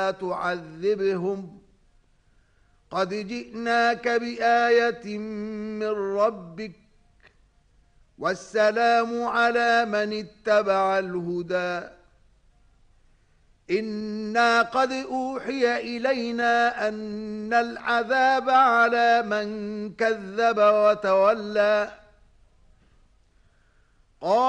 تعذبهم قد جئناك بآية من ربك والسلام على من اتبع الهدى إنا قد أوحي إلينا أن العذاب على من كذب وتولى